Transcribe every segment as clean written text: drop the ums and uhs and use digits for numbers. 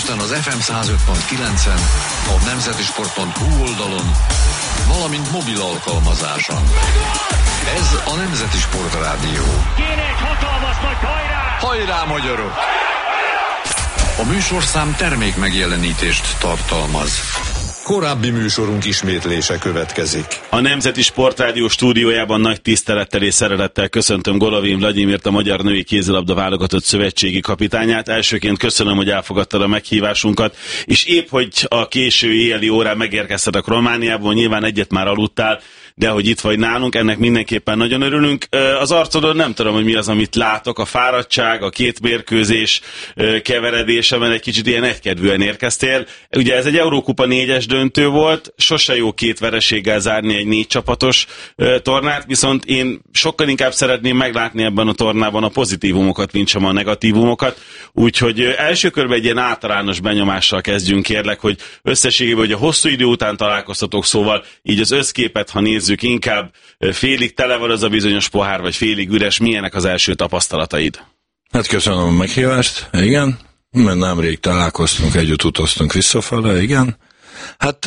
Budapesten az FM 105.9-en, a nemzetisport.hu oldalon, valamint mobil alkalmazáson. Ez a Nemzeti Sport Rádió. Kéne egy hatalmas nagy hajrá! Hajrá, magyarok! A műsorszám termék megjelenítést tartalmaz. Korábbi műsorunk ismétlése következik. A Nemzeti Sportrádió stúdiójában nagy tisztelettel és szeretettel köszöntöm Golovin Vladimirt, a Magyar Női Kézilabda Válogatott szövetségi kapitányát. Elsőként köszönöm, hogy elfogadtad a meghívásunkat, és épp, hogy a késő éjjeli órán megérkeztetek Romániából, nyilván egyet már aludtál, de hogy itt vagy nálunk, ennek mindenképpen nagyon örülünk. Az arcodon nem tudom, hogy mi az, amit látok, a fáradtság, a két mérkőzés keveredése, mert egy kicsit ilyen egykedvűen érkeztél. Ugye ez egy Eurókupa 4-es döntő volt, sose jó két vereséggel zárni egy 4 csapatos tornát, viszont én sokkal inkább szeretném meglátni ebben a tornában a pozitívumokat, mint sem a negatívumokat. Úgyhogy első körben egy ilyen általános benyomással kezdjünk, kérlek, hogy összességében, hogy a hosszú idő után találkoztatok, szóval így az összképet, ha nézzük, inkább félig tele van az a bizonyos pohár, vagy félig üres, milyenek az első tapasztalataid? Hát köszönöm a meghívást, igen, mert nemrég találkoztunk, együtt utaztunk visszafele, igen. Hát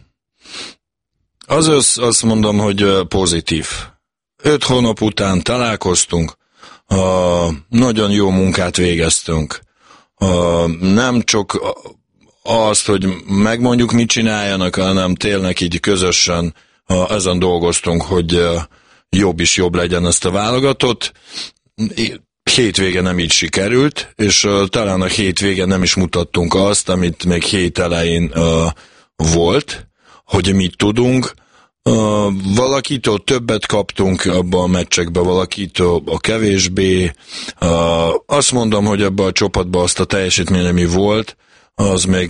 azt mondom, hogy pozitív. 5 hónap után találkoztunk, nagyon jó munkát végeztünk. Nem csak azt, hogy megmondjuk, mit csináljanak, hanem tényleg így közösen ezen dolgoztunk, hogy jobb is jobb legyen ezt a válogatott. Hétvége nem így sikerült, és talán a hétvége nem is mutattunk azt, amit még hét elején volt, hogy mit tudunk. Valakitől többet kaptunk abban a meccsekben, valakitől a kevésbé. Azt mondom, hogy ebben a csapatban azt a teljesítmény, ami volt, az még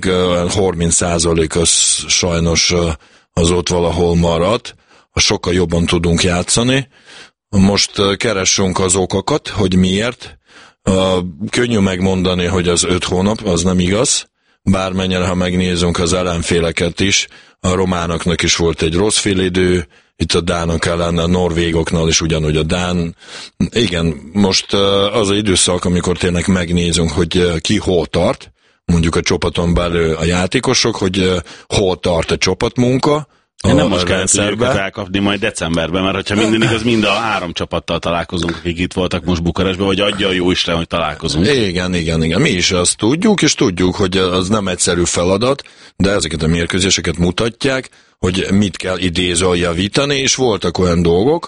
30% az sajnos az ott valahol maradt, sokkal jobban tudunk játszani. Most keressünk az okokat, hogy miért. Könnyű megmondani, hogy az 5 hónap, az nem igaz. Bármennyire, ha megnézünk az ellenféleket is, a románoknak is volt egy rossz félidő, itt a dánok ellen, a norvégoknál is ugyanúgy a dán. Igen, most az az időszak, amikor tényleg megnézünk, hogy ki hol tart, mondjuk a csapaton belül a játékosok, hogy hol tart a csapatmunka. Én nem most kell őket elkapni majd decemberben, mert hogyha minden igaz, mind a 3 csapattal találkozunk, akik itt voltak most Bukarestben, vagy adja a jó Isten, hogy találkozunk. Igen. Mi is azt tudjuk, és tudjuk, hogy az nem egyszerű feladat, de ezeket a mérkőzéseket mutatják, hogy mit kell idézően javítani, és voltak olyan dolgok,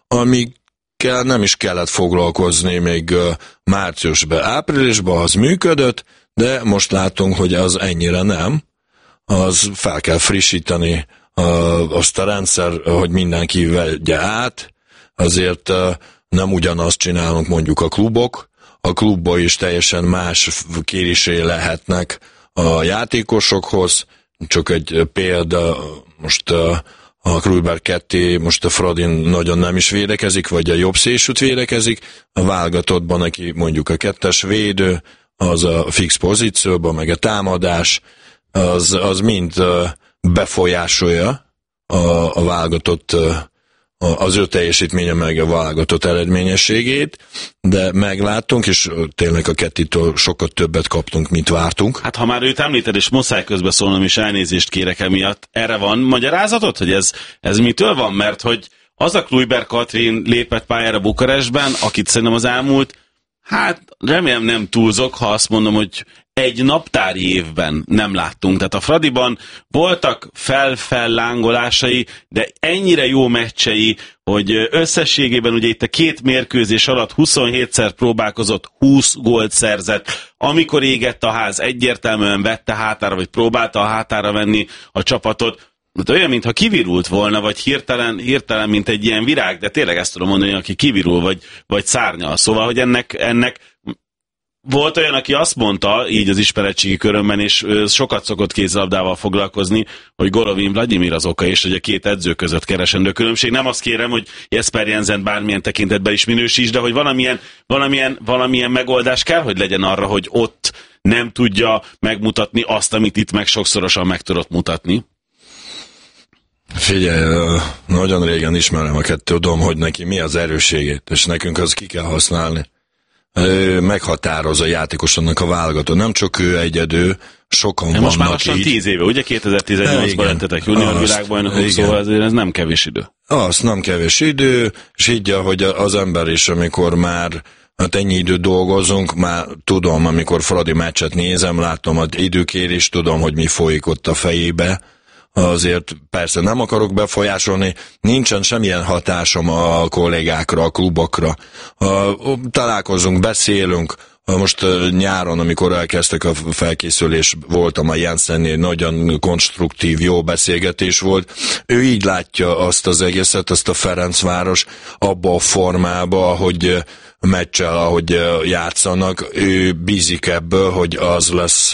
amikkel nem is kellett foglalkozni még márciusban, áprilisban, az működött, de most látunk, hogy az ennyire nem. Az fel kell frissíteni azt a rendszer, hogy mindenki vegye át, azért nem ugyanazt csinálunk mondjuk a klubok. A klubban is teljesen más kérésé lehetnek a játékosokhoz. Csak egy példa, most a Kluiber 2, most a Fradin nagyon nem is védekezik, vagy a jobb szélsőt védekezik. A válogatottban neki mondjuk a 2-es védő, az a fix pozícióban, meg a támadás, az mind befolyásolja a válogatott, az ő teljesítménye meg a válogatott eredményességét, de megláttunk, és tényleg a kettitől sokkal többet kaptunk, mint vártunk. Hát ha már őt említed, és muszáj közbeszólnom, és elnézést kérek emiatt, erre van magyarázatod, hogy ez mitől van? Mert hogy az a Kluiber Katrin lépett pályára Bukarestben, akit szerintem az elmúlt, hát remélem nem túlzok, ha azt mondom, hogy egy naptári évben nem láttunk. Tehát a Fradiban voltak fellángolásai, de ennyire jó meccsei, hogy összességében ugye itt a 2 mérkőzés alatt 27-szer próbálkozott, 20 gólt szerzett. Amikor égett a ház, egyértelműen vette hátára, vagy próbálta a hátára venni a csapatot. De olyan, mintha kivirult volna, vagy hirtelen, mint egy ilyen virág, de tényleg ezt tudom mondani, aki kivirul, vagy szárnyal. Szóval, hogy ennek volt olyan, aki azt mondta, így az ismeretségi körömben, és sokat szokott kézilabdával foglalkozni, hogy Golovin Vladimir az oka, és hogy a 2 edző között keresendő különbség. Nem azt kérem, hogy Jesper Jensen bármilyen tekintetben is minősíts, de hogy valamilyen megoldás kell, hogy legyen arra, hogy ott nem tudja megmutatni azt, amit itt meg sokszorosan meg tudott mutatni. Figyelj, nagyon régen ismerem a 2, tudom, hogy neki mi az erősségét, és nekünk az ki kell használni. meghatározó játékos annak a válogatott. Nem csak ő egyedül, sokan vannak most már lassan 10 éve, ugye 2018-ban lettetek junior világbajnokok, szóval azért ez nem kevés idő. Az nem kevés idő, és így, hogy az ember is, amikor már ennyi időt dolgozunk, már tudom, amikor Fradi meccset nézem, látom az időkérést, tudom, hogy mi folyik ott a fejébe. Azért persze nem akarok befolyásolni, nincsen semmilyen hatásom a kollégákra, a klubokra. Találkozunk, beszélünk. Most nyáron, amikor elkezdtek a felkészülés, voltam a Jensennél, nagyon konstruktív, jó beszélgetés volt. Ő így látja azt az egészet, azt a Ferencváros abba a formába, ahogy meccsel, ahogy játszanak. Ő bízik ebből, hogy az lesz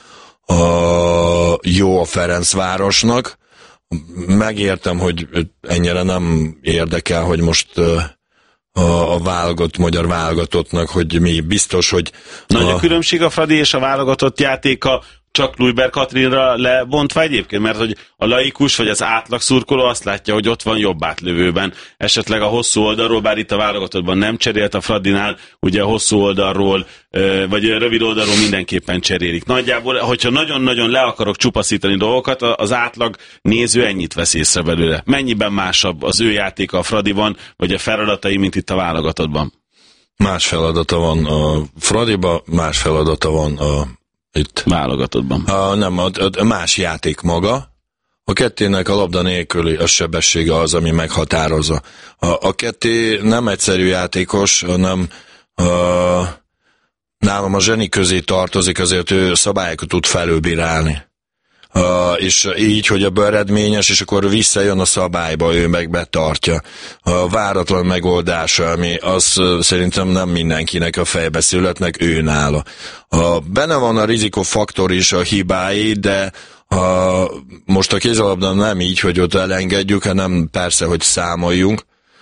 jó a Ferencvárosnak. Megértem, hogy ennyire nem érdekel, hogy most a magyar válogatottnak, hogy mi biztos, hogy... Nagy a különbség a Fradi és a válogatott játéka csak Lujber Katrinra lebontva egyébként, mert hogy a laikus vagy az átlag szurkoló azt látja, hogy ott van jobb átlövőben. Esetleg a hosszú oldalról, bár itt a válogatottban nem cserélt, a Fradinál ugye a hosszú oldalról, vagy a rövid oldalról mindenképpen cserélik. Nagyjából, hogyha nagyon-nagyon le akarok csupaszítani dolgokat, az átlag néző ennyit vesz észre belőle. Mennyiben másabb az ő játéka a Fradiban, vagy a feladatai, mint itt a válogatottban? Más feladata van a Fradiban, más feladata van itt. Válogatottban. Nem, a más játék maga. A kettének a labda nélküli a sebessége az, ami meghatározza. A ketté nem egyszerű játékos, hanem nálam a zseni közé tartozik, azért ő szabályokat tud felülbírálni. És így, hogy a eredményes, és akkor visszajön a szabályba, ő meg betartja. A váratlan megoldása, ami az szerintem nem mindenkinek a fejbe születnek, ő nála. Benne van a rizikofaktor is, a hibái, de most a kézilabdán nem így, hogy ott elengedjük, hanem persze, hogy számoljunk,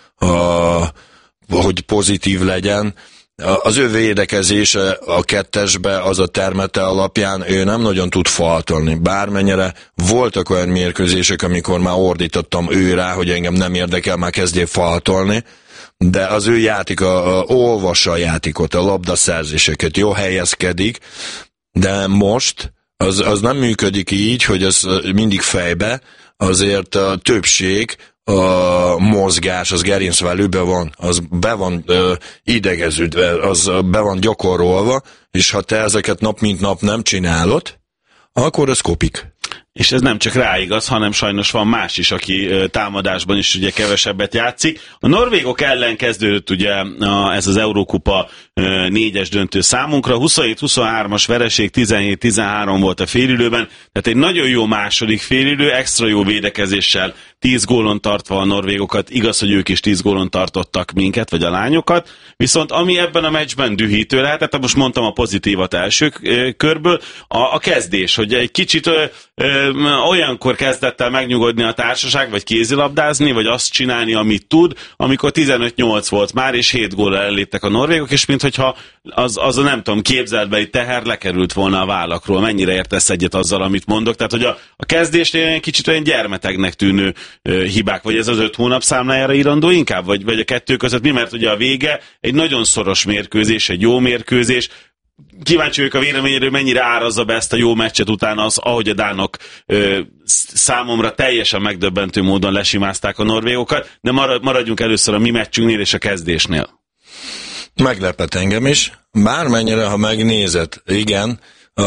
hogy pozitív legyen. Az ő védekezése a kettesbe, az a termete alapján ő nem nagyon tud faltolni. Bármennyire voltak olyan mérkőzések, amikor már ordítottam ő rá, hogy engem nem érdekel, már kezdjél faltolni, de az ő játéka, olvassa a játékot, a labdaszerzéseket, jó helyezkedik, de most az nem működik így, hogy az mindig fejbe, azért a többség, a mozgás, az gerincvelőbe van, az be van idegeződve, az be van gyakorolva, és ha te ezeket nap mint nap nem csinálod, akkor ez kopik. És ez nem csak rá igaz, hanem sajnos van más is, aki támadásban is ugye kevesebbet játszik. A norvégok ellen kezdődött ugye ez az Eurókupa 4-es döntő számunkra, 27-23-as vereség, 17-13 volt a félidőben, tehát egy nagyon jó második félidő, extra jó védekezéssel, 10 gólon tartva a norvégokat, igaz, hogy ők is 10 gólon tartottak minket, vagy a lányokat, viszont ami ebben a meccsben dühítő lehetett, most mondtam a pozitívat első körből, a kezdés, hogy egy kicsit olyankor kezdett el megnyugodni a társaság, vagy kézilabdázni, vagy azt csinálni, amit tud, amikor 15-8 volt már, és 7 góllal elléptek a norvégok, és minthogyha az a nem tudom, képzeletbeli teher lekerült volna a vállakról. Mennyire értesz egyet azzal, amit mondok? Tehát, hogy a kezdésnél egy kicsit olyan gyermetegnek tűnő hibák, vagy ez az 5 hónap számlájára írandó inkább, vagy a kettő között mi? Mert ugye a vége egy nagyon szoros mérkőzés, egy jó mérkőzés. Kíváncsi vagyok a véleményéről, mennyire árazza be ezt a jó meccset után az, ahogy a dánok számomra teljesen megdöbbentő módon lesimázták a norvégokat, de maradjunk először a mi meccsünknél és a kezdésnél. Meglepett engem is, bármennyire, ha megnézed, igen,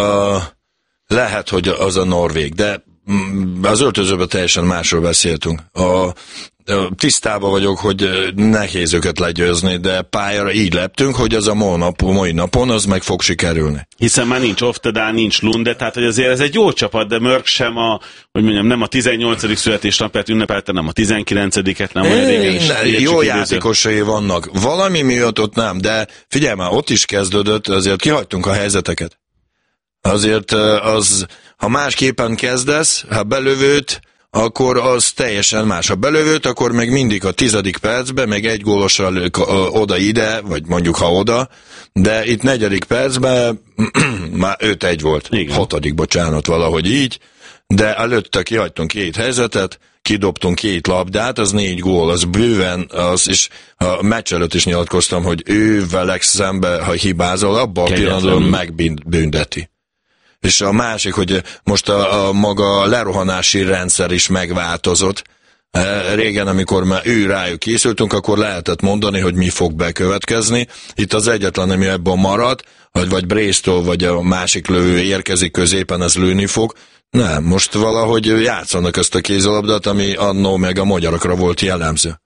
lehet, hogy az a norvég, de az öltözőben teljesen másról beszéltünk. Tisztában vagyok, hogy nehéz őket legyőzni, de pályára így leptünk, hogy az a mai napon az meg fog sikerülni. Hiszen már nincs Oftedal, nincs Lunde, tehát hogy azért ez egy jó csapat, de Mörk sem nem a 18. születésnapját ünnepelte, nem a 19-et, nem olyan régen. Jó játékosai vannak. Valami miatt ott nem, de figyelj már, ott is kezdődött, azért kihagytunk a helyzeteket. Azért ha másképpen kezdesz, ha belövőt, akkor az teljesen más. Ha belövőt, akkor meg mindig a 10. percben, meg egy gólosra oda-ide, vagy mondjuk ha oda, de itt 4. percben már 5-1 volt. Igen. 6. bocsánat, valahogy így, de előtte kihagytunk 2 helyzetet, kidobtunk 2 labdát, az 4 gól, az bőven, és a meccs előtt is nyilatkoztam, hogy ő velek szembe, ha hibázol, abban a pillanatban megbünteti. És a másik, hogy most a maga lerohanási rendszer is megváltozott. Régen, amikor már rájuk készültünk, akkor lehetett mondani, hogy mi fog bekövetkezni. Itt az egyetlen, ami ebben marad, vagy Brésztől, vagy a másik lövő érkezik középen, ez lőni fog. Nem, most valahogy játszanak ezt a kézilabdát, ami annó meg a magyarokra volt jellemző.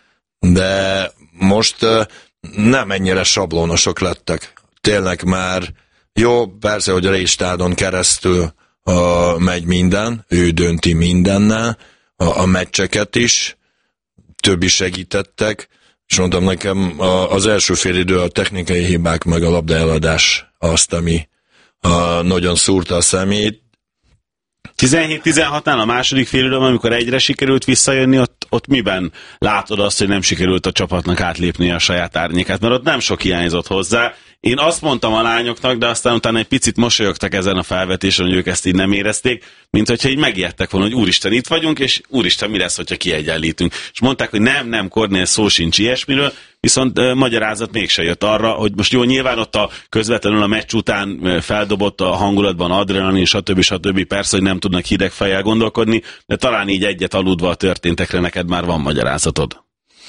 De most nem ennyire sablonosok lettek. Tényleg már jó, persze, hogy Réstádon keresztül megy minden, ő dönti mindennel, a meccseket is, többi segítettek, és mondtam nekem az első félidő a technikai hibák meg a labdaeladás azt, ami nagyon szúrta a szemét. 17-16-nál a második félidőben, amikor egyre sikerült visszajönni, ott miben látod azt, hogy nem sikerült a csapatnak átlépni a saját árnyékát? Mert ott nem sok hiányzott hozzá. Én azt mondtam a lányoknak, de aztán utána egy picit mosolyogtak ezen a felvetésen, hogy ők ezt így nem érezték, mint hogyha így megijedtek volna, hogy úristen, itt vagyunk, és úristen, mi lesz, hogyha kiegyenlítünk. És mondták, hogy nem, Kornél, szó sincs ilyesmiről, viszont magyarázat mégse jött arra, hogy most jó, nyilván ott közvetlenül a meccs után feldobott a hangulatban adrenalin, stb. Persze, hogy nem tudnak hideg fejjel gondolkodni, de talán így egyet aludva a történtekre neked már van magyarázatod.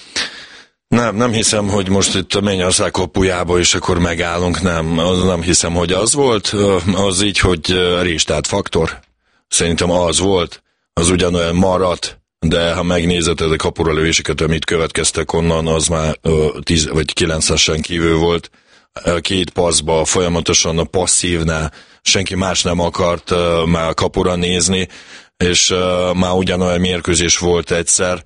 Nem hiszem, hogy most itt a Mennyország kapujába és akkor megállunk, nem hiszem, hogy az volt, az így, hogy Réstád faktor. Szerintem az volt, az ugyanolyan maradt, de ha megnézed a kapura lövéseket, amit következtek onnan, az már 10 vagy 9-esen kívül volt. 2 passzba folyamatosan a passzívnál senki más nem akart már kapura nézni, és már ugyanolyan mérkőzés volt egyszer,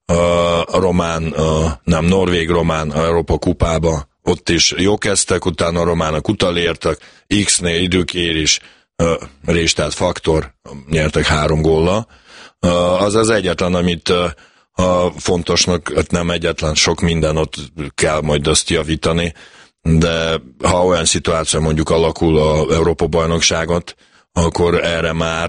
norvég-román Európa kupába, ott is jó kezdtek, utána a románok utolértek, X-nél időkérés, Réstád faktor, nyertek 3 góllal. Az az egyetlen, amit fontosnak, nem egyetlen, sok minden, ott kell majd azt javítani, de ha olyan szituáció mondjuk alakul a Európa-bajnokságot, akkor erre már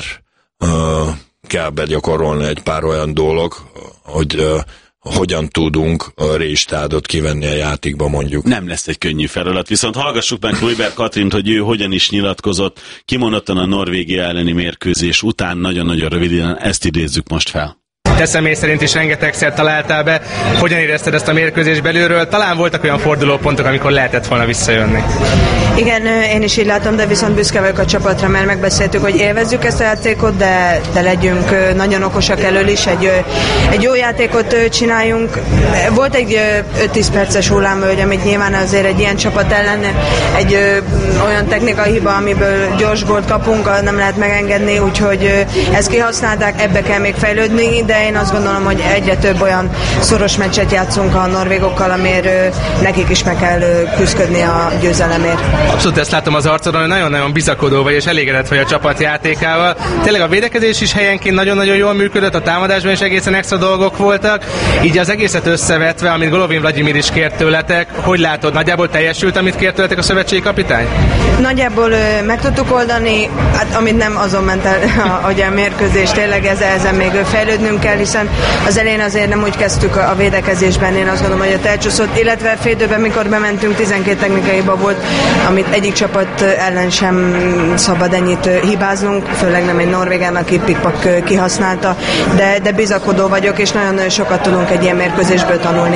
kell begyakorolni egy pár olyan dolog, hogy hogyan tudunk a Résstádot kivenni a játékba mondjuk. Nem lesz egy könnyű feladat, viszont hallgassuk meg Kluivert Katrint, hogy ő hogyan is nyilatkozott, kimondottan a Norvégia elleni mérkőzés után, nagyon-nagyon röviden, ezt idézzük most fel. Te személy szerint is rengetegszer találtál be. Hogyan érezted ezt a mérkőzés belülről? Talán voltak olyan fordulópontok, amikor lehetett volna visszajönni. Igen, én is így látom, de viszont büszke vagyok a csapatra, mert megbeszéltük, hogy élvezzük ezt a játékot, de legyünk nagyon okosak elől is, egy jó játékot csináljunk. Volt egy 5-10 perces hullámvölgy, amit nyilván azért egy ilyen csapat ellen egy olyan technikai hiba, amiből gyors gólt kapunk, nem lehet megengedni, úgyhogy ezt kihasználták, ebbe kell még fejlődni, de én azt gondolom, hogy egyre több olyan szoros meccset játszunk a norvégokkal, amiért nekik is meg kell küzdködni a győzelemért. Abszolút ezt látom az arcodon, hogy nagyon-nagyon bizakodó vagy és elégedett vagy a csapat játékával. Tényleg a védekezés is helyenként nagyon-nagyon jól működött, a támadásban is egészen extra dolgok voltak. Így az egészet összevetve, amit Golovin Vladimir is kért tőletek, hogy látod, nagyjából teljesült, amit kért tőletek a szövetségi kapitány? Nagyjából meg tudtuk oldani, hát amit nem azon ment el a mérkőzés, tényleg ezen még fejlődnünk kell, hiszen az elején azért nem úgy kezdtük a védekezésben, én azt gondolom, hogy a elcsúszott, illetve félidőben, mikor bementünk, 12 technikai hiba volt, amit egyik csapat ellen sem szabad ennyit hibáznunk, főleg nem egy norvégán, aki pikpak kihasználta, de bizakodó vagyok, és nagyon sokat tudunk egy ilyen mérkőzésből tanulni.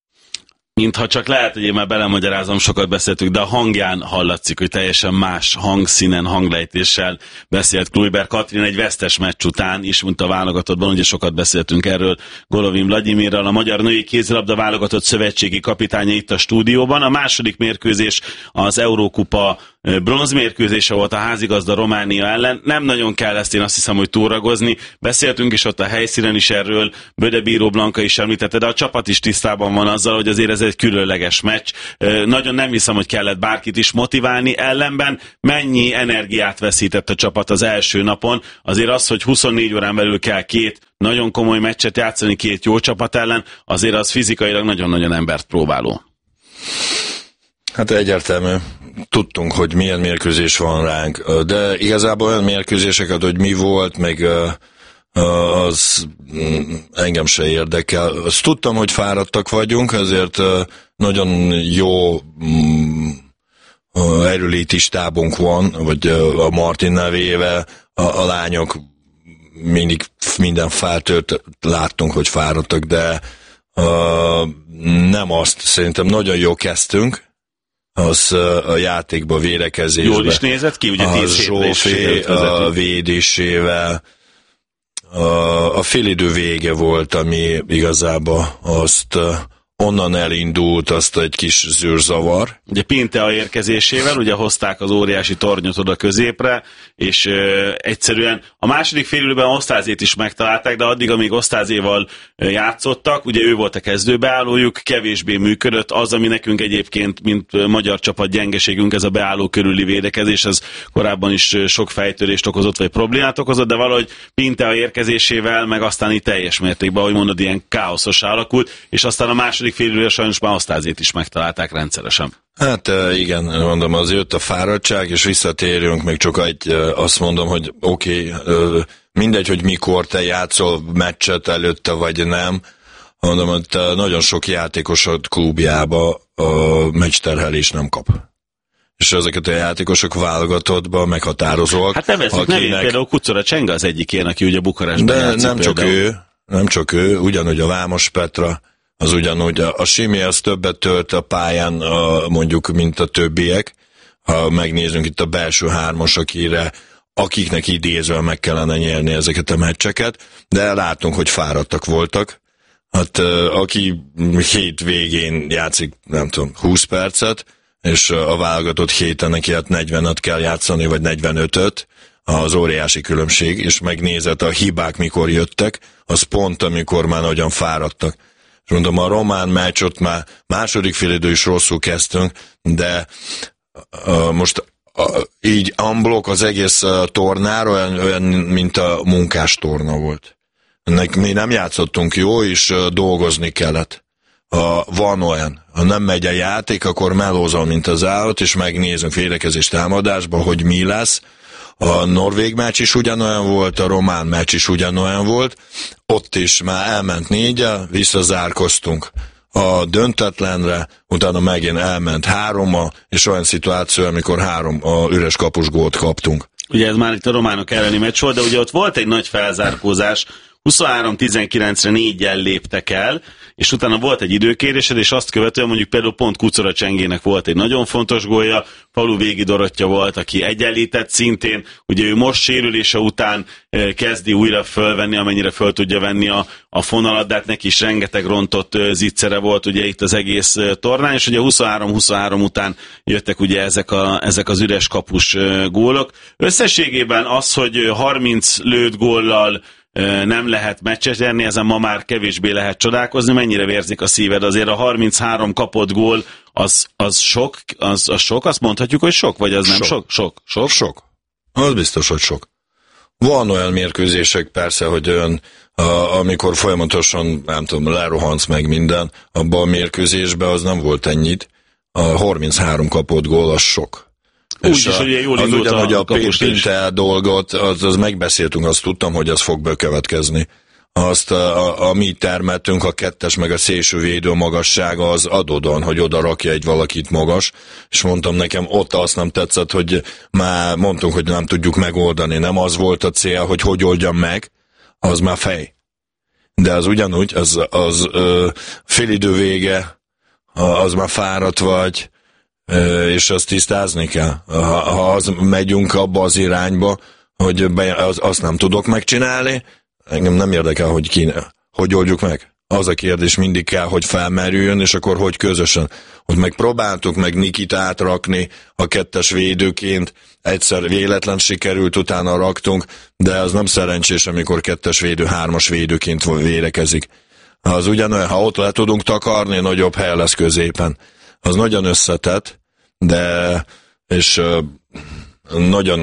Mintha csak lehet, hogy én már belemagyarázom, sokat beszéltük, de a hangján hallatszik, hogy teljesen más hangszínen, hanglejtéssel beszélt Kluivert Katrin egy vesztes meccs után is, mint a válogatottban, ugye sokat beszéltünk erről Golovin Vladimirral, a magyar női kézilabda válogatott szövetségi kapitánya itt a stúdióban. A második mérkőzés az Eurókupa bronzmérkőzése volt a házigazda Románia ellen. Nem nagyon kell ezt, én azt hiszem, hogy túlragozni. Beszéltünk is ott a helyszínen is erről, Böde Bíró Blanka is említette, de a csapat is tisztában van azzal, hogy azért ez egy különleges meccs. Nagyon nem hiszem, hogy kellett bárkit is motiválni, ellenben mennyi energiát veszített a csapat az első napon. Azért az, hogy 24 órán belül kell 2 nagyon komoly meccset játszani 2 jó csapat ellen, azért az fizikailag nagyon-nagyon embert próbáló. Hát egyértelmű. Tudtunk, hogy milyen mérkőzés van ránk, de igazából olyan mérkőzéseket, hogy mi volt, meg az engem se érdekel. Azt tudtam, hogy fáradtak vagyunk, ezért nagyon jó erőléti tábunk van, vagy a Martin nevével, a lányok mindig minden feltört láttunk, hogy fáradtak, de nem azt. Szerintem nagyon jó kezdtünk, az a játékba, védekezésbe. Jól is nézett ki, ugye 10 hétre is Zsófi a védésével. A félidő vége volt, ami igazából azt onnan elindult, azt egy kis zűrzavar. Ugye Pintea érkezésével, ugye hozták az óriási tornyot oda középre, és egyszerűen a második félidőben Osztázét is megtalálták, de addig, amíg Osztázéval játszottak, ugye ő volt a kezdőbeállójuk, kevésbé működött. Az, ami nekünk egyébként, mint magyar csapat gyengeségünk, ez a beálló körüli védekezés, ez korábban is sok fejtörést okozott, vagy problémát okozott, de valahogy Pintea érkezésével, meg aztán itt teljes mértékben, ahogy mondod, ilyen káoszos alakult, és aztán a második félidőre sajnos már Osztázét is megtalálták rendszeresen. Hát igen, mondom, az jött a fáradtság, és visszatérünk, még csak azt mondom, hogy oké, mindegy, hogy mikor te játszol meccset előtte, vagy nem. Mondom, hogy nagyon sok játékosod klubjába a meccsterhelés nem kap. És ezeket a játékosok válogatottban meghatározóak. Hát nevezzük nevén, például Kucora Csenga az egyik ilyen, aki ugye Bukarestben játszik. De nem csak ő, ugyanúgy a Vámos Petra, az ugyanúgy a Simi az többet tölt a pályán, mondjuk, mint a többiek. Ha megnézzünk itt a belső hármas, akiknek idézve meg kellene nyerni ezeket a meccseket, de látunk, hogy fáradtak voltak. Hát aki hét végén játszik, nem tudom, 20 percet, és a válogatott héten neki 40-et kell játszani, vagy 45-öt, az óriási különbség, és megnézett a hibák mikor jöttek, az pont amikor már nagyon fáradtak. És mondom, a román meccsot már második félidő is rosszul kezdtünk, de most így unblock az egész tornára olyan, mint a munkás torna volt. Mi nem játszottunk jó, és dolgozni kellett. Van olyan, ha nem megy a játék, akkor melózol, mint az állat, és megnézünk védekezés támadásban, hogy mi lesz. A norvég meccs is ugyanolyan volt, a román meccs is ugyanolyan volt, ott is már elment 4-el, visszazárkoztunk a döntetlenre, utána megint elment 3-mal, és olyan szituáció, amikor 3 üres kapus gólt kaptunk. Ugye ez már itt a románok elleni meccs volt, de ugye ott volt egy nagy felzárkózás, 23-19-re 4-jel léptek el, és utána volt egy időkérésed, és azt követően mondjuk például pont Kucora Csengének volt egy nagyon fontos gólja, Falu Végi Dorottya volt, aki egyenlített szintén, ugye ő most sérülése után kezdi újra fölvenni, amennyire föl tudja venni a fonalat, de hát neki is rengeteg rontott zicsere volt ugye itt az egész tornán, és ugye 23-23 után jöttek ugye ezek az üres kapus gólok. Összességében az, hogy 30 lőtt góllal nem lehet meccset nyerni, ezen ma már kevésbé lehet csodálkozni, mennyire vérzik a szíved, azért a 33 kapott gól, az sok, az sok, azt mondhatjuk, hogy sok, vagy az nem sok? Sok. Az biztos, hogy sok. Van olyan mérkőzések persze, hogy olyan, amikor folyamatosan, nem tudom, lerohansz meg minden, abban a mérkőzésben az nem volt ennyit. A 33 kapott gól, az sok. Úgy is, hogy jól indult a Pintea dolgot, az megbeszéltünk, azt tudtam, hogy az fog bekövetkezni. Azt a mi termeltünk, a kettes meg a szélső védő magassága az adódon, hogy oda rakja egy valakit magas, és mondtam nekem, ott azt nem tetszett, hogy már mondtunk, hogy nem tudjuk megoldani, nem az volt a cél, hogy oldjam meg, az már fej. De az ugyanúgy, az félidő vége, az már fáradt vagy, és azt tisztázni kell. Ha az megyünk abba az irányba, hogy azt nem tudok megcsinálni, engem nem érdekel, hogy oldjuk meg. Az a kérdés mindig kell, hogy felmerüljön, és akkor hogy közösen. Hogy megpróbáltuk meg Nikit átrakni a kettes védőként, egyszer véletlen sikerült, utána raktunk, de az nem szerencsés, amikor kettes védő, hármas védőként védekezik. Az ugyanolyan, ha ott le tudunk takarni, nagyobb hely lesz középen. Az nagyon összetett, de és nagyon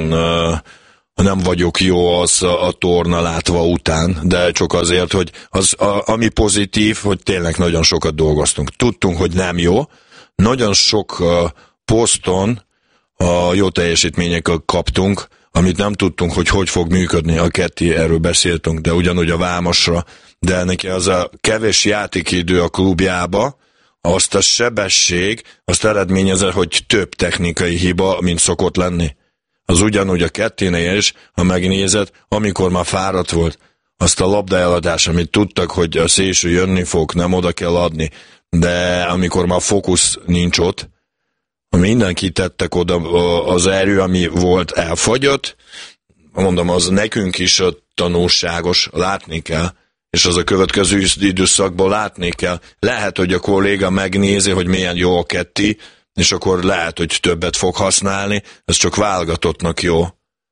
nem vagyok jó az a torna látva után, de csak azért, hogy ami pozitív, hogy tényleg nagyon sokat dolgoztunk. Tudtunk, hogy nem jó, nagyon sok poszton jó teljesítményekkel kaptunk, amit nem tudtunk, hogy fog működni a Ketty, erről beszéltünk, de ugyanúgy a Vámosra, de neki az a kevés játékidő a klubjába, azt a sebesség, azt eredményezze, hogy több technikai hiba, mint szokott lenni. Az ugyanúgy a Kettynél is, ha megnézed, amikor már fáradt volt, azt a labdaeladás, amit tudtak, hogy a szélső jönni fog, nem oda kell adni, de amikor már fókusz nincs ott, mindenki tettek oda, az erő, ami volt, elfagyott, mondom, az nekünk is a tanulságos, látni kell, és az a következő időszakban látni kell. Lehet, hogy a kolléga megnézi, hogy milyen jó a Ketty, és akkor lehet, hogy többet fog használni, ez csak válogatottnak jó.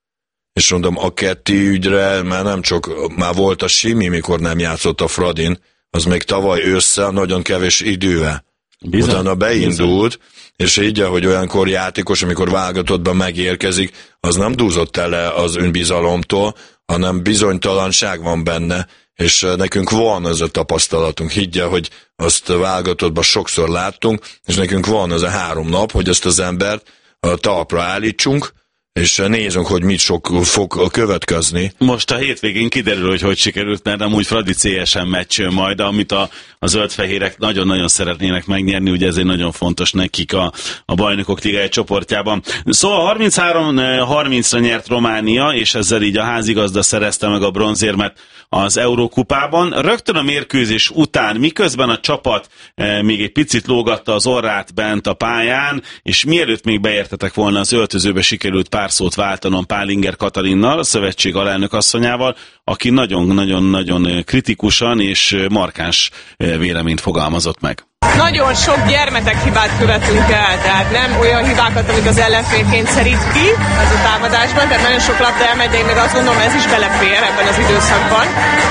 És mondom, a Ketty ügyre már nem csak, már volt a Simi, mikor nem játszott a Fradin, az még tavaly ősszel nagyon kevés idővel. Utána beindult, és így, hogy olyankor játékos, amikor válogatottban megérkezik, az nem dúzott el az önbizalomtól, hanem bizonytalanság van benne, és nekünk van ez a tapasztalatunk. Higgye, hogy azt válogatottban sokszor láttunk, és nekünk van ez a 3 nap, hogy ezt az embert a talpra állítsunk, és nézzünk, hogy mit fog következni. Most a hétvégén kiderül, hogy sikerült, mert amúgy Fradi CSM meccs majd, amit a zöldfehérek nagyon-nagyon szeretnének megnyerni, ugye ezért nagyon fontos nekik a Bajnokok Ligája csoportjában. Szóval 33-30-ra nyert Románia, és ezzel így a házigazda szerezte meg a bronzérmet az Eurókupában. Rögtön a mérkőzés után, miközben a csapat még egy picit lógatta az orrát bent a pályán, és mielőtt még beértetek volna az öltözőbe, sikerült pár szót váltanom Pálinger Katalinnal, a szövetség alelnök asszonyával, aki nagyon-nagyon kritikusan és markáns véleményt fogalmazott meg. Nagyon sok gyermetek hibát követünk el, tehát nem olyan hibákat, amik az ellenfél kényszerít ki az a támadásban, tehát nagyon sok labda elmegy, de én meg azt gondolom, ez is belefér ebben az időszakban.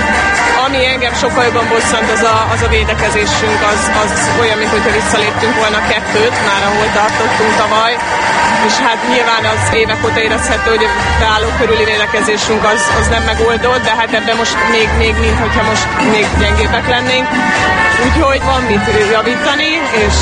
Ami engem sokkal jobban bosszant, az a védekezésünk, az olyan, mintha visszaléptünk volna 2-t, már ahol tartottunk tavaly, és hát nyilván az évek óta érezhető, hogy a beálló körüli védekezésünk az nem megoldott, de hát ebben most még mintha most még gyengébbek lennénk. Úgyhogy van mit javítani, és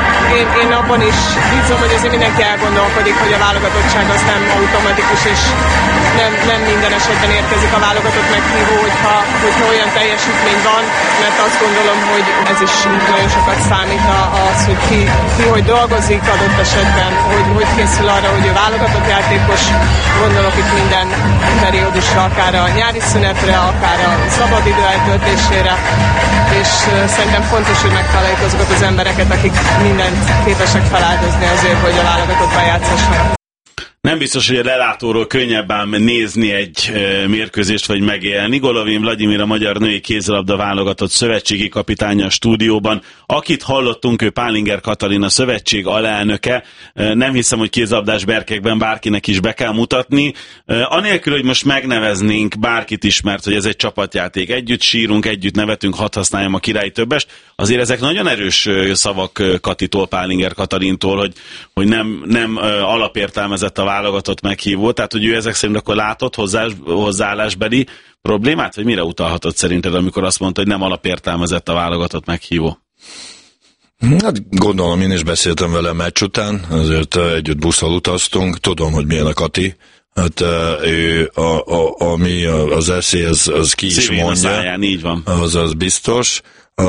én abban is bízom, hogy azért mindenki elgondolkodik, hogy a válogatottság az nem automatikus, és nem minden esetben érkezik a válogatott meghívó, hogyha olyan teljesítmény van, mert azt gondolom, hogy ez is nagyon sokat számít az, hogy ki hogy dolgozik adott esetben, hogy készül arra, hogy a válogatott játékos, gondolok itt minden periódusra, akár a nyári szünetre, akár a szabadidő eltöltésére, és szerintem fontos, hogy megtaláljuk azokat az embereket, akik mindent képesek feláldozni azért, hogy a válogatott játszhassanak. Nem biztos, hogy a lelátóról könnyebb ám nézni egy mérkőzést, vagy megélni. Golovin Vladimir, a magyar női kézilabda válogatott szövetségi kapitánya a stúdióban. Akit hallottunk, ő Pálinger Katalin, a szövetség alelnöke. Nem hiszem, hogy kézilabdás berkekben bárkinek is be kell mutatni. Anélkül, hogy most megneveznénk bárkit is, mert hogy ez egy csapatjáték. Együtt sírunk, együtt nevetünk, hadd használjam a királyi többest. Azért ezek nagyon erős szavak Katitól, Pálinger Katalintól, hogy nem alapértelmezett a válogatott meghívó, tehát hogy ő ezek szerint akkor látott hozzáállásbeli problémát, vagy mire utalhatott szerinted, amikor azt mondta, hogy nem alapértelmezett a válogatott meghívó? Hát gondolom, én is beszéltem vele meccs után, azért együtt busszal utaztunk, tudom, hogy milyen a Kati, hát ő, ami az esély, az ki is mondja. Száján, így van. Az biztos.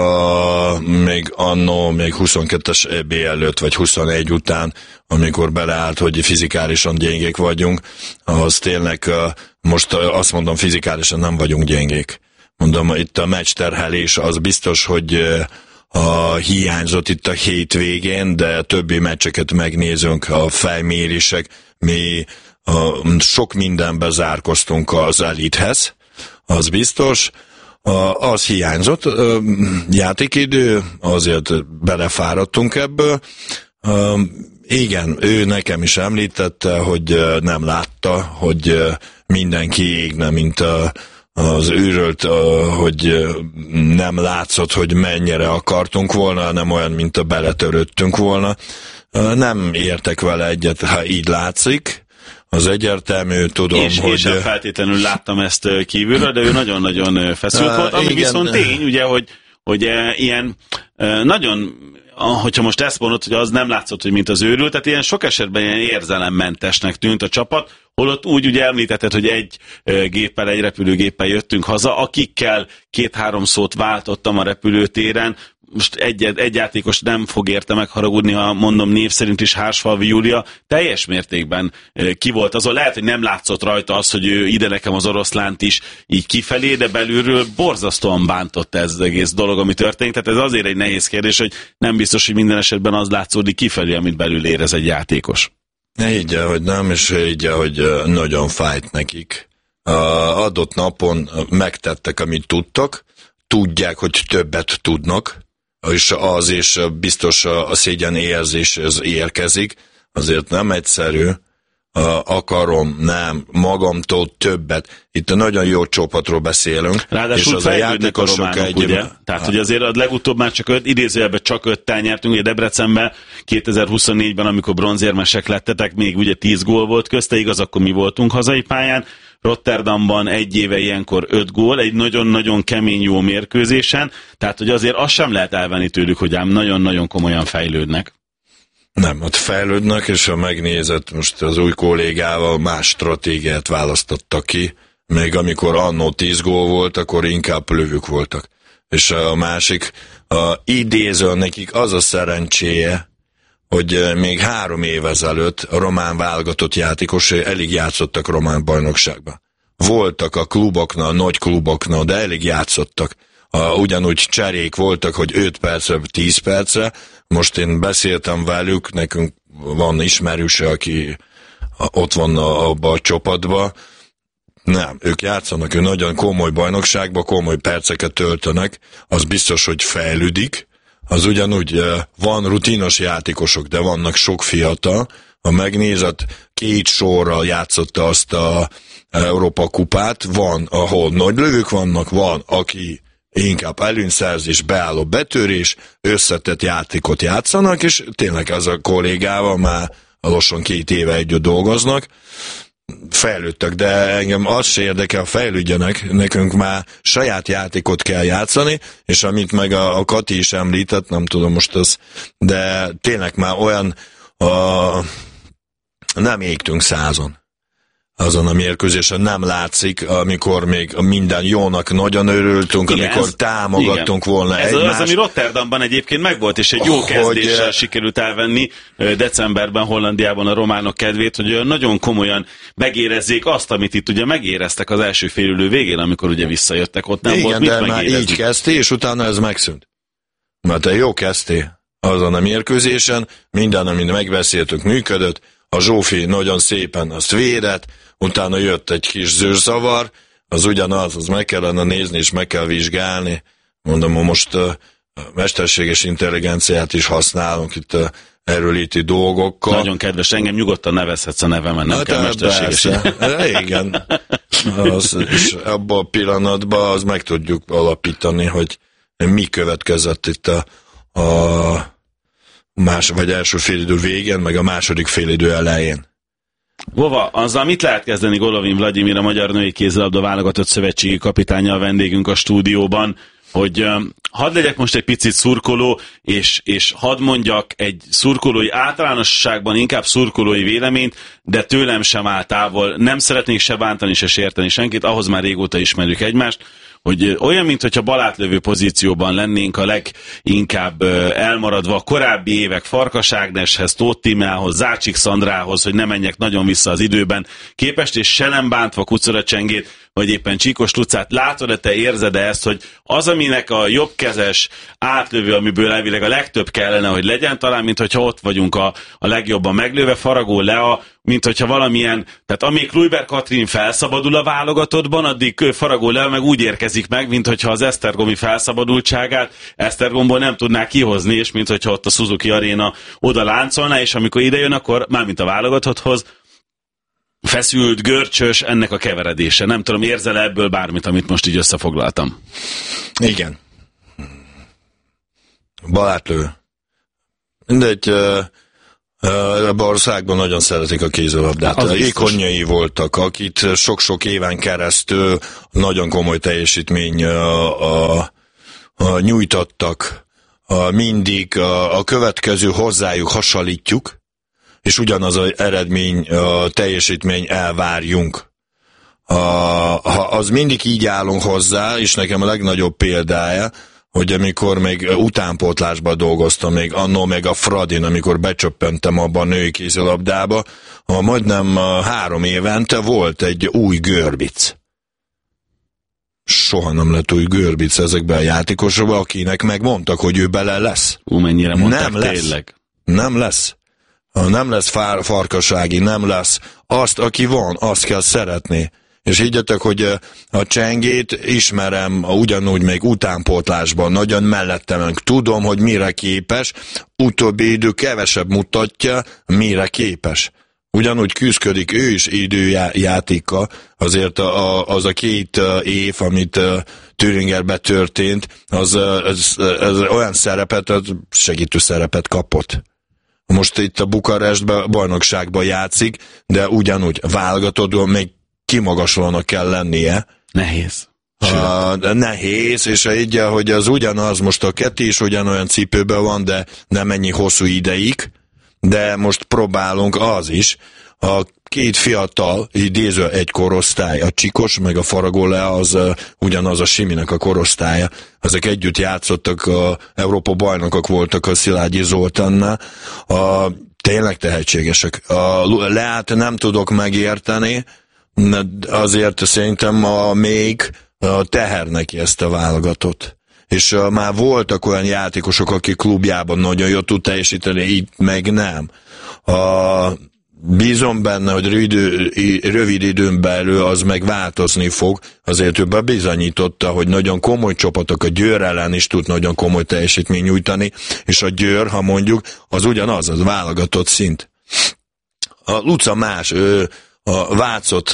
Még 22-es EB előtt, vagy 21 után, amikor beleállt, hogy fizikálisan gyengék vagyunk, az tényleg, most azt mondom, fizikálisan nem vagyunk gyengék. Mondom, itt a meccsterhelés az biztos, hogy hiányzott itt a hétvégén, de többi meccseket megnézünk, a fejmérések, mi sok mindenbe zárkoztunk az elithez, az biztos. Az hiányzott, játékidő, azért belefáradtunk ebből. Igen, ő nekem is említette, hogy nem látta, hogy mindenki égne, mint az őrölt, hogy nem látszott, hogy mennyire akartunk volna, hanem olyan, mint a beletörődtünk volna. Nem értek vele egyet, ha így látszik. Az egyértelmű, tudom, hogy... Én sem feltétlenül láttam ezt kívülről, de ő nagyon-nagyon feszült volt, ami igen. Viszont tény, ugye, hogy ilyen nagyon, hogyha most ezt mondod, hogy az nem látszott, hogy mint az őrült, tehát ilyen sok esetben ilyen érzelemmentesnek tűnt a csapat, Holott úgy ugye említetted, hogy egy repülőgéppel jöttünk haza, akikkel 2-3 szót váltottam a repülőtéren. Most egy játékos nem fog érte megharagudni, ha mondom név szerint is, Hársfalvi Júlia teljes mértékben ki volt azon. Lehet, hogy nem látszott rajta az, hogy ő ide nekem az oroszlánt is így kifelé, de belülről borzasztóan bántott ez az egész dolog, ami történt. Tehát ez azért egy nehéz kérdés, hogy nem biztos, hogy minden esetben az látszódik kifelé, amit belül érez egy játékos. Ne higgye, hogy nem, és higgye, hogy nagyon fájt nekik. Adott napon megtettek, amit tudtak, tudják, hogy többet tudnak, és biztos a szégyen érzés ez érkezik, azért nem egyszerű, akarom, nem, magamtól többet. Itt nagyon jó csapatról beszélünk. Ráadásul és az a játékosok ugye? Tehát, hogy azért a legutóbb már idézőjelben csak 5-tel nyertünk, ugye Debrecenben 2024-ben, amikor bronzérmesek lettetek, még ugye 10 gól volt közte, igaz, akkor mi voltunk hazai pályán. Rotterdamban egy éve ilyenkor 5 gól, egy nagyon-nagyon kemény jó mérkőzésen, tehát hogy azért azt sem lehet elvenni tőlük, hogy ám nagyon-nagyon komolyan fejlődnek. Nem, ott fejlődnek, és ha megnézed, most az új kollégával más stratégiát választottak ki, még amikor annó 10 gól volt, akkor inkább lövők voltak. És a másik, idéző nekik az a szerencséje, hogy még 3 év ezelőtt a román válogatott játékosai elég játszottak román bajnokságban. Voltak a kluboknál, a nagy kluboknál, de elég játszottak. Ugyanúgy cserék voltak, hogy 5 percre, 10 percre. Most én beszéltem velük, nekünk van ismerőse, aki ott van abban a csapatban. Nem, ők játszanak, ők nagyon komoly bajnokságban, komoly perceket töltenek, az biztos, hogy fejlődik. Az ugyanúgy van rutinos játékosok, de vannak sok fiatal. Ha megnézed, 2 sorral játszotta azt a Európa kupát, van, ahol nagy lövők vannak, van, aki inkább előnyszerzés, beálló betörés, összetett játékot játszanak, és tényleg az a kollégával már lassan 2 éve együtt dolgoznak, fejlődtek, de engem az se érdekel, fejlődjenek, nekünk már saját játékot kell játszani, és amit meg a Kati is említett, nem tudom most az, de tényleg már olyan nem égtünk 100-on. Azon a mérkőzésen nem látszik, amikor még minden jónak nagyon örültünk, igen, amikor támogattunk volna egymást. Az, ami Rotterdamban egyébként megvolt, és egy jó kezdéssel sikerült elvenni decemberben Hollandiában a románok kedvét, hogy nagyon komolyan megérezzék azt, amit itt ugye megéreztek az első félidő végén, amikor ugye visszajöttek, ott nem volt mit megérezni. Igen, de már így kezdté, és utána ez megszűnt. Mert te jó kezdtél azon a mérkőzésen, minden, amit megbeszéltük, működött, a Zsófi nagyon szépen azt védett, utána jött egy kis zűrzavar, az ugyanaz, az meg kellene nézni, és meg kell vizsgálni. Mondom, most mesterséges intelligenciát is használunk itt erőlíti dolgokkal. Nagyon kedves, engem nyugodtan nevezhetsz a nevemen, nem kell mesterséges. Igen. És abban a pillanatban az meg tudjuk alapítani, hogy mi következett itt a vagy első félidő végén, meg a második félidő elején. Vova, azzal mit lehet kezdeni Golovin Vladimir, a magyar női kézilabda válogatott szövetségi kapitánya, a vendégünk a stúdióban, hogy hadd legyek most egy picit szurkoló, és hadd mondjak egy szurkolói általánosságban inkább szurkolói véleményt, de tőlem sem áll távol. Nem szeretnék se bántani, se sérteni senkit, ahhoz már régóta ismerjük egymást, hogy olyan, mintha balátlövő pozícióban lennénk, a leginkább elmaradva a korábbi évek Farkas Ágneshez, Tóth Tímeához, Zácsik Szandrához, hogy ne menjek nagyon vissza az időben képest, és se nem bántva Kucora Csengét, vagy éppen Csíkos Lucát. Látod-e, te érzed-e ezt, hogy az, aminek a jobbkezes átlövő, amiből elvileg a legtöbb kellene, hogy legyen, talán, mint hogyha ott vagyunk a legjobban meglőve, Faragó Lea, mint hogyha valamilyen, tehát amíg Kluiber Katrin felszabadul a válogatottban, addig Faragó Lea meg úgy érkezik meg, mint hogyha az esztergomi felszabadultságát Esztergomból nem tudná kihozni, és mint hogyha ott a Suzuki Arena oda láncolná, és amikor ide jön, akkor mármint a válogatotthoz feszült, görcsös ennek a keveredése. Nem tudom, érzel ebből bármit, amit most így összefoglaltam? Igen. Balátlő. Mindegy, ebben országban nagyon szeretik a kézilabdát. Ikonjai voltak, akit sok-sok éven keresztül nagyon komoly teljesítmény nyújtottak. Mindig a következő hozzájuk hasonlítjuk, és ugyanaz az eredmény, teljesítmény elvárjunk. Az mindig így állunk hozzá, és nekem a legnagyobb példája, hogy amikor még utánpótlásban dolgoztam, még annó meg a Fradin, amikor becsöppentem abba a női kézilabdába, majdnem 3 évente volt egy új Görbic. Soha nem lett új Görbic ezekben a játékosokban, akinek megmondtak, hogy ő bele lesz. Mennyire mondták, nem lesz. tényleg? Nem lesz. Nem lesz farkasági, nem lesz. Azt, aki van, azt kell szeretni. És higgyetek, hogy a Csengét ismerem ugyanúgy még utánpótlásban, nagyon mellettem. Tudom, hogy mire képes, utóbbi idő kevesebb mutatja, mire képes. Ugyanúgy küzdködik ő is időjátéka, azért az a 2 év, amit Thüringerben történt, az olyan szerepet, segítő szerepet kapott. Most itt a Bukarestben bajnokságban játszik, de ugyanúgy válogatott, még kimagaslónak kell lennie. Nehéz. Nehéz, és így, hogy az ugyanaz, most a Keti is ugyanolyan cipőben van, de nem ennyi hosszú ideig, de most próbálunk az is. A 2 fiatal, idéző egy korosztály, a Csikos meg a Faragolea, az ugyanaz a Siminek a korosztálya. Ezek együtt játszottak, a Európa bajnokok voltak a Szilágyi Zoltánnál. Tényleg tehetségesek. A Leát nem tudok megérteni, azért szerintem még teher neki ezt a válogatott. És már voltak olyan játékosok, akik klubjában nagyon jól tud teljesíteni, itt meg nem. Bízom benne, hogy rövid időn belül az meg változni fog, azért ő bebizonyította, hogy nagyon komoly csapatok, a Győr ellen is tud nagyon komoly teljesítmény nyújtani, és a Győr, ha mondjuk, az ugyanaz, az válogatott szint. A Luca más, a Vácot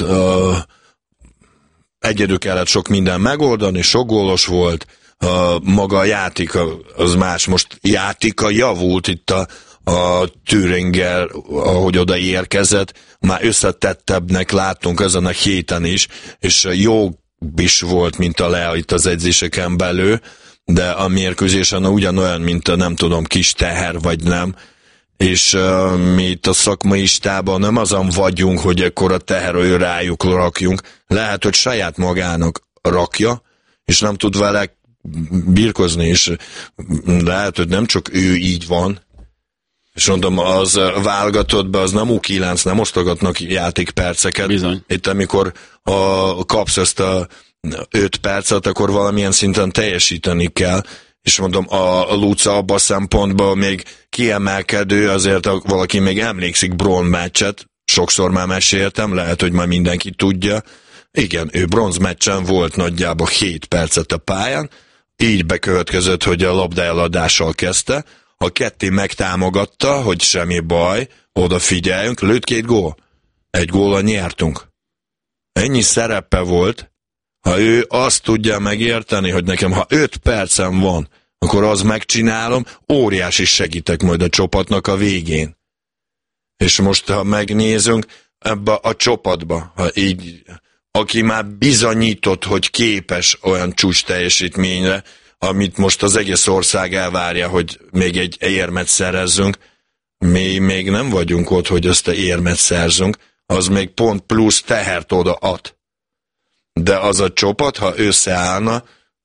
egyedül kellett sok minden megoldani, sok gólos volt, maga a játéka az más, most játéka javult itt a Thüringer, ahogy oda érkezett, már összetettebbnek láttunk ezen a héten is, és jó is volt, mint a Lea itt az edzéseken belül, de a mérkőzésen ugyanolyan, mint a nem tudom, kis teher vagy nem, és mi itt a szakmai stában nem azon vagyunk, hogy ekkor a teherről rájuk rakjunk, lehet, hogy saját magának rakja, és nem tud vele birkozni, és lehet, hogy nem csak ő így van, és mondom, az válogatottban az nem U9, nem osztogatnak játékperceket. Bizony. Itt amikor kapsz ezt a 5 percet, akkor valamilyen szinten teljesíteni kell, és mondom, a Luca abban a szempontban még kiemelkedő, azért valaki még emlékszik bronz meccset, sokszor már meséltem, lehet, hogy már mindenki tudja. Igen, ő bronz meccsen volt nagyjából 7 percet a pályán, így bekövetkezett, hogy a labda eladással kezdte, a Ketté megtámogatta, hogy semmi baj, odafigyeljünk, lőtt 2 gól. 1 góllal nyertünk. Ennyi szerepe volt, ha ő azt tudja megérteni, hogy nekem, ha 5 percem van, akkor az megcsinálom, óriási segítek majd a csapatnak a végén. És most, ha megnézünk ebbe a csapatba, ha így, aki már bizonyított, hogy képes olyan csúcs teljesítményre, amit most az egész ország elvárja, hogy még egy érmet szerezzünk, mi még nem vagyunk ott, hogy ezt a érmet szerzünk, az még pont plusz tehert oda ad. De az a csapat, ha összeállna,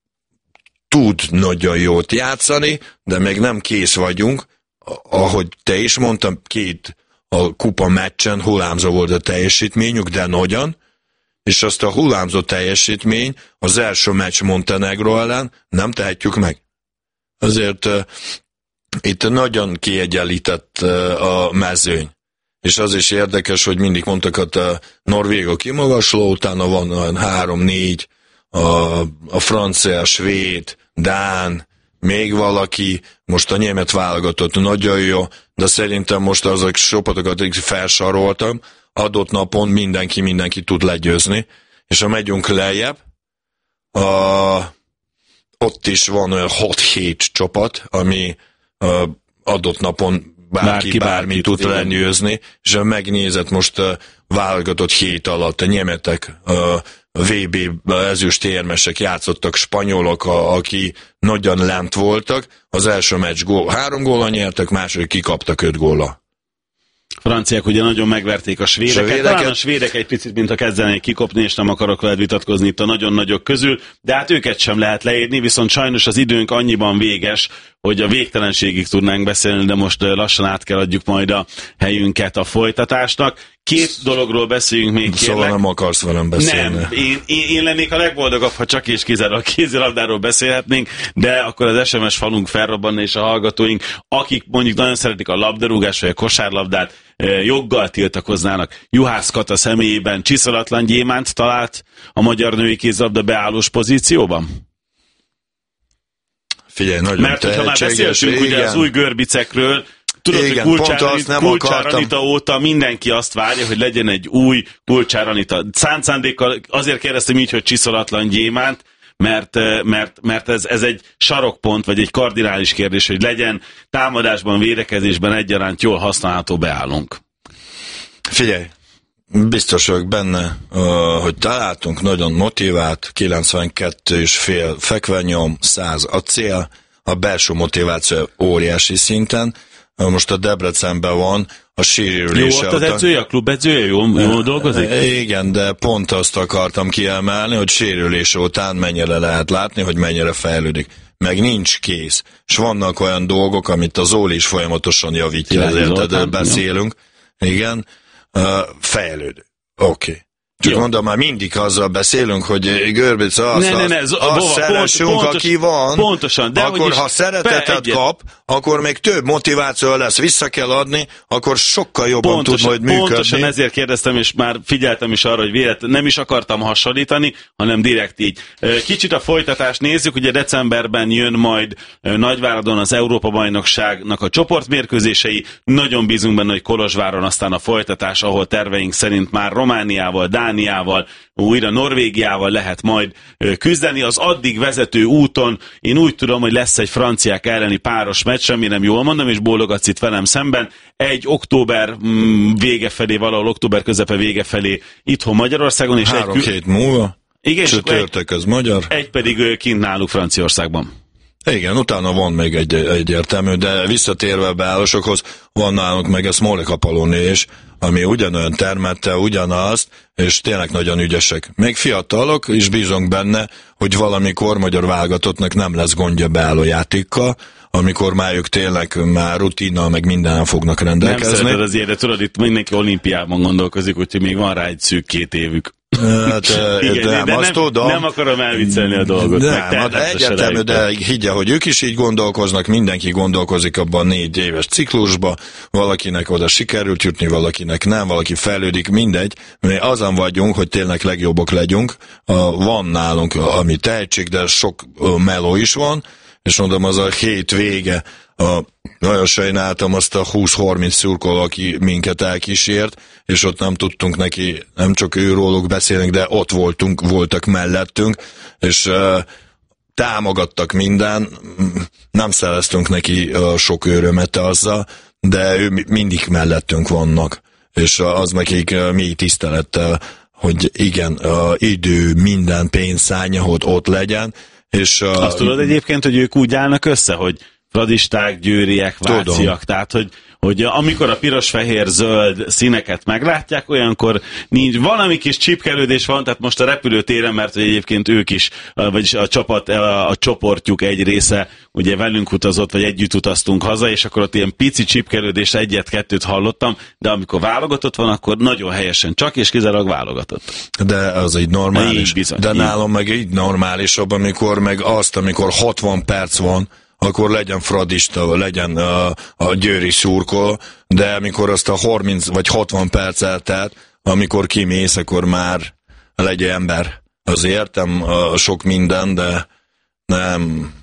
tud nagyon jót játszani, de még nem kész vagyunk. Ahogy te is mondtam, 2 a kupa meccsen hullámzó volt a teljesítményük, de nagyon, és azt a hullámzó teljesítmény az első meccs Montenegro ellen nem tehetjük meg. Azért itt nagyon kiegyenlített a mezőny. És az is érdekes, hogy mindig mondtak, hogy a norvégok kimagasló, utána van olyan 3-4, a francia, a svéd, dán, még valaki, most a német válogatott nagyon jó, de szerintem most azok csapatokat felsoroltam, adott napon mindenki tud legyőzni, és ha megyünk lejjebb, ott is van olyan 6-7 csapat, ami adott napon bármi tud legyőzni, és ha megnézed most válogatott 7 alatt, a németek, a VB ezüst érmesek játszottak, spanyolok, aki nagyon lent voltak, az első meccs 3 góllal nyertek, második kikaptak 5 góllal. franciák ugye nagyon megverték a svédeket. Talán a svédek egy picit, mint a kezdenék kikopni, és nem akarok veled vitatkozni itt a nagyon nagyok közül, de hát őket sem lehet leírni, viszont sajnos az időnk annyiban véges, hogy a végtelenségig tudnánk beszélni, de most lassan át kell adjuk majd a helyünket a folytatásnak. Két dologról beszéljünk még, kérlek. Szóval nem akarsz velem beszélni. Nem, én lennék a legboldogabb, ha csak és kizárólag kézilabdáról beszélhetnénk, de akkor az SMS falunk felrobbanna, és a hallgatóink, akik mondjuk nagyon szeretik a labdarúgás vagy a kosárlabdát, joggal tiltakoznának. Juhász Kata személyében csiszolatlan gyémánt talált a magyar női kézilabda beállós pozícióban? Figyelj, nagyon mert hogyha már beszéltünk ugye az új görbicekről, tudod, igen, hogy Kulcsár Anita óta mindenki azt várja, hogy legyen egy új Kulcsár Anita. Szándékkal azért kérdeztem így, hogy csiszolatlan gyémánt, mert ez egy sarokpont, vagy egy kardinális kérdés, hogy legyen támadásban, védekezésben egyaránt jól használható beállunk. Figyelj, biztos vagyok benne, hogy találtunk nagyon motivált, 92,5 fekvenyom, 100 a cél, a belső motiváció óriási szinten. Most a Debrecenben van a sérülése. Jó, az edzője, a klub edzője, jól dolgozik? Igen, de pont azt akartam kiemelni, hogy sérülése után mennyire lehet látni, hogy mennyire fejlődik. Meg nincs kész. És vannak olyan dolgok, amit az Zoli is folyamatosan javítja, ezért beszélünk. Igen, fejlődik. Oké. Csak mondom, már mindig azzal beszélünk, hogy Görbic azt szeressünk, aki van, pontosan, de akkor ha szeretetet kap, akkor még több motiváció lesz, vissza kell adni, akkor sokkal jobban tud majd működni. Pontosan ezért kérdeztem, és már figyeltem is arra, hogy nem is akartam hasonlítani, hanem direkt így. Kicsit a folytatást nézzük, ugye decemberben jön majd Nagyváradon az Európa-bajnokságnak a csoportmérkőzései, nagyon bízunk benne, hogy Kolozsváron aztán a folytatás, ahol terveink szerint már Romániával, Dániával, újra Norvégiával lehet majd küzdeni. Az addig vezető úton én úgy tudom, hogy lesz egy franciák elleni páros meccs, semmi nem jól mondom, és bólogatsz itt velem szemben. Egy október vége felé, valahol október közepe vége felé itthon Magyarországon. És 3 hét múlva, igen, csütörtök az magyar. Egy pedig kint náluk Franciaországban. Igen, utána van még egy egyértelmű, de visszatérve a beállásokhoz, van nálunk meg a Smolika Paloni is, ami ugyanolyan termette, ugyanazt, és tényleg nagyon ügyesek. Még fiatalok, és bízunk benne, hogy valamikor magyar válogatottnak nem lesz gondja beálló játékkal, amikor már ők tényleg már rutinnal, meg mindenen fognak rendelkezni. Nem szereted az de tudod, itt mindenki olimpiában gondolkozik, úgyhogy még van rá egy szűk 2 évük. Hát, igen, nem akarom elviccelni a dolgot. Egyetemű, de higgye, hogy ők is így gondolkoznak, mindenki gondolkozik abban a 4 éves ciklusba, valakinek oda sikerült jutni, valakinek nem, valaki fejlődik, mindegy. Mi azon vagyunk, hogy tényleg legjobbak legyünk. Van nálunk, ami tehetség, de sok meló is van, és mondom, az a hét vége, nagyon sajnáltam azt a 20-30 szurkoló, aki minket elkísért, és ott nem tudtunk neki, nem csak őróluk beszélni, de ott voltak mellettünk, és támogattak minden, nem szereztünk neki sok örömet azzal, de ő mindig mellettünk vannak, és az nekik mély tisztelettel, hogy igen, idő, minden pénz szánja, hogy ott legyen, és azt tudod egyébként, hogy ők úgy állnak össze, hogy fradisták, győriek, váciak, tehát hogy amikor a piros-fehér-zöld színeket meglátják, olyankor nincs, valami kis csipkelődés van, tehát most a repülőtéren, mert egyébként ők is, vagyis a csapat, a csoportjuk egy része ugye velünk utazott, vagy együtt utaztunk haza, és akkor ott ilyen pici csipkelődés, 1-2 hallottam, de amikor válogatott van, akkor nagyon helyesen csak és kizárólag válogatott. De az így normális. Bizony, de nálam meg így normálisabb, amikor 60 perc van, akkor legyen fradista, legyen a győri szurkoló, de amikor azt a 30 vagy 60 perc eltelt, amikor kimész, akkor már legyen ember. Az értem sok minden, de nem,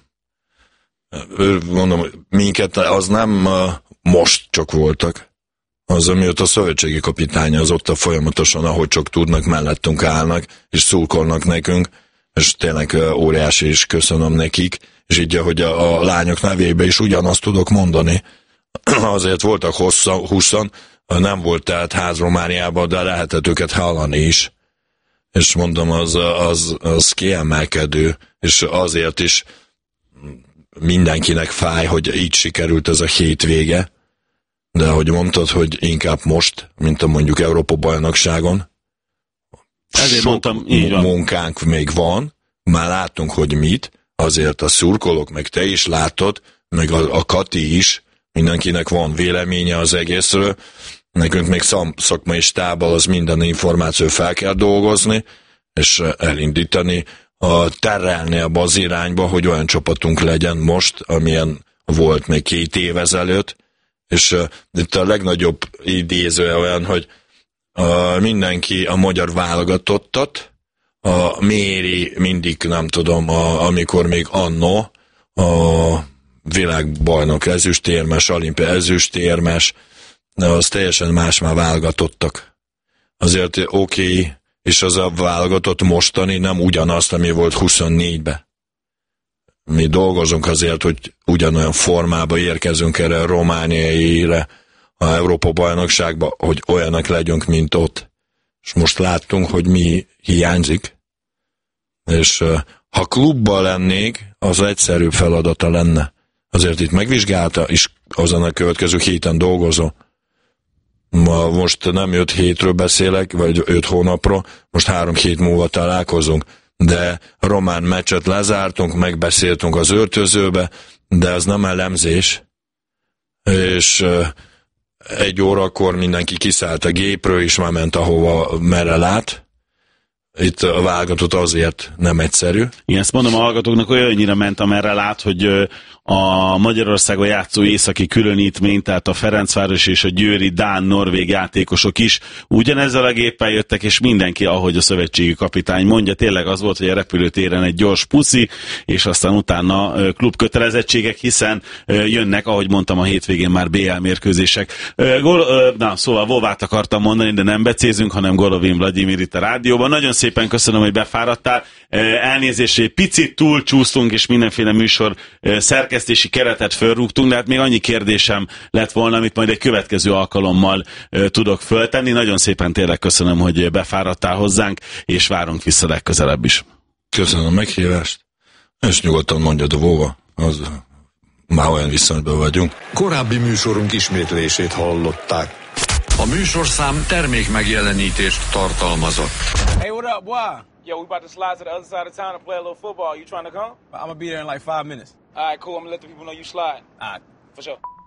mondom, minket az nem most csak voltak. Az, amióta a szövetségi kapitánya az ott folyamatosan, ahogy csak tudnak, mellettünk állnak, és szurkolnak nekünk, és tényleg óriási is köszönöm nekik, és így, hogy a lányok nevébe is ugyanazt tudok mondani. Azért voltak 20, nem volt tehát Házromániában, de lehetett őket hallani is. És mondom, az kiemelkedő, és azért is mindenkinek fáj, hogy így sikerült ez a hétvége. De ahogy mondtad, hogy inkább most, mint a mondjuk Európa-bajnokságon, ezért sok mondtam, így van. munkánk még van, már látunk, hogy mit, azért a szurkolók, meg te is látod, meg a Kati is, mindenkinek van véleménye az egészről, nekünk még szakmai stábbal az minden információ fel kell dolgozni, és elindítani, terelni abba az irányba, hogy olyan csapatunk legyen most, amilyen volt még 2 év ezelőtt, és itt a legnagyobb idézője olyan, hogy mindenki a magyar válogatottat méri mindig, nem tudom, amikor még annó a világbajnok ezüstérmes, olimpia ezüstérmes, az teljesen más már válogatottak. Azért oké, és az a válogatott mostani nem ugyanazt, ami volt 24-ben. Mi dolgozunk azért, hogy ugyanolyan formába érkezünk erre a romániaire, a Európa-bajnokságba, hogy olyanak legyünk, mint ott. És most láttunk, hogy mi hiányzik. És ha klubban lennék, az egyszerűbb feladata lenne. Azért itt megvizsgálta, és azon a következő héten dolgozom. Most nem 5 hétről beszélek, vagy 5 hónapról, most 3 hét múlva találkozunk. De a román meccset lezártunk, megbeszéltünk az öltözőbe, de az nem elemzés. És 1 órakor mindenki kiszállt a gépről, és már ment ahova, merre lát. Itt a válogatott azért nem egyszerű. Igen, ezt mondom a hallgatóknak, olyannyira ment, amerre lát, hogy a Magyarországon játszó északi különítmény, tehát a Ferencváros és a győri dán-norvég játékosok is ugyanezzel a géppel jöttek, és mindenki, ahogy a szövetségi kapitány mondja, tényleg az volt, hogy a repülőtéren egy gyors puszi, és aztán utána klubkötelezettségek, hiszen jönnek, ahogy mondtam, a hétvégén már BL mérkőzések. Szóval Vovát akartam mondani, de nem becézünk, hanem Golovin Vladimir itt a rádióban. Nagyon szépen köszönöm, hogy befáradtál. Elnézést, egy picit túlcsúsztunk, és mindenféle műsor szerkesztési keretet fölrúgtunk, de hát még annyi kérdésem lett volna, amit majd egy következő alkalommal tudok föltenni. Nagyon szépen tényleg köszönöm, hogy befáradtál hozzánk, és várunk vissza legközelebb is. Köszönöm a meghívást, és nyugodtan mondjad a Vova, az már olyan viszonyban vagyunk. Korábbi műsorunk ismétlését hallották. A műsorszám termék megjelenítést tartalmazott. Hey, what up, boy? Yo, we about to slide to the other side of town and play a little football. You trying to come? I'm gonna be there in like 5 minutes. All right, cool. I'm gonna let the people know you slide. All right, for sure.